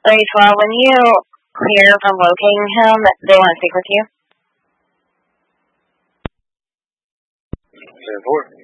Wait, well, when you clear from locating him, they want to speak with you. 10-4.